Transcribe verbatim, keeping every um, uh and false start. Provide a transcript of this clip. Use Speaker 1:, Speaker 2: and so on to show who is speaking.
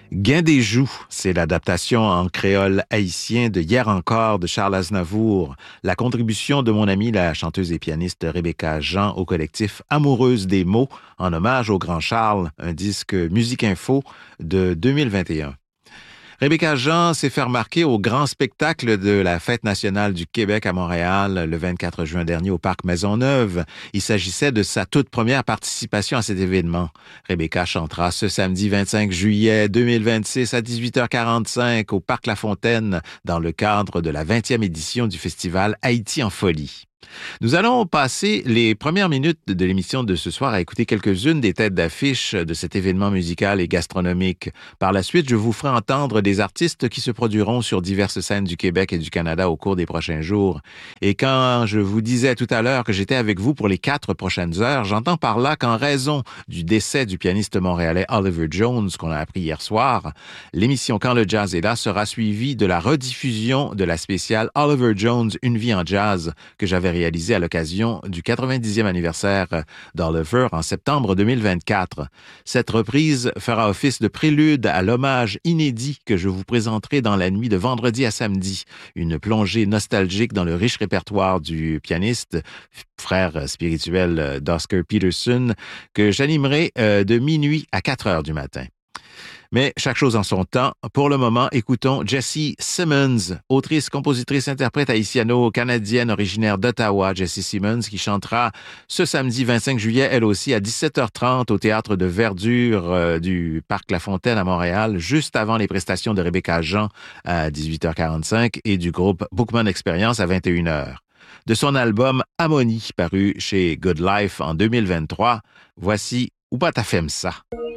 Speaker 1: Gain des joues, c'est l'adaptation en créole haïtien de Hier encore de Charles Aznavour. La contribution de mon amie, la chanteuse et pianiste Rebecca Jean au collectif Amoureuse des mots, en hommage au grand Charles, un disque Musique Info de deux mille vingt et un. Rebecca Jean s'est fait remarquer au grand spectacle de la Fête nationale du Québec à Montréal le vingt-quatre juin dernier au Parc Maisonneuve. Il s'agissait de sa toute première participation à cet événement. Rebecca chantera ce samedi vingt-cinq juillet deux mille vingt-six à dix-huit heures quarante-cinq au Parc La Fontaine dans le cadre de la vingtième édition du festival Haïti en folie. Nous allons passer les premières minutes de l'émission de ce soir à écouter quelques-unes des têtes d'affiche de cet événement musical et gastronomique. Par la suite, je vous ferai entendre des artistes qui se produiront sur diverses scènes du Québec et du Canada au cours des prochains jours. Et quand je vous disais tout à l'heure que j'étais avec vous pour les quatre prochaines heures, j'entends par là qu'en raison du décès du pianiste montréalais Oliver Jones, qu'on a appris hier soir, l'émission Quand le jazz est là sera suivie de la rediffusion de la spéciale Oliver Jones, Une vie en jazz, que j'avais réalisé à l'occasion du quatre-vingt-dixième anniversaire d'Oliver en septembre deux mille vingt-quatre. Cette reprise fera office de prélude à l'hommage inédit que je vous présenterai dans la nuit de vendredi à samedi. Une plongée nostalgique dans le riche répertoire du pianiste, frère spirituel d'Oscar Peterson, que j'animerai de minuit à quatre heures du matin. Mais chaque chose en son temps. Pour le moment, écoutons Jessie Simmons, autrice, compositrice, interprète haïtiano-canadienne originaire d'Ottawa. Jessie Simmons qui chantera ce samedi vingt-cinq juillet, elle aussi, à dix-sept heures trente au Théâtre de Verdure euh, du Parc La Fontaine à Montréal, juste avant les prestations de Rebecca Jean à dix-huit heures quarante-cinq et du groupe Bookman Experience à vingt et une heures. De son album Harmonie, paru chez Good Life en deux mille vingt-trois, voici Ou pas ta femme ça.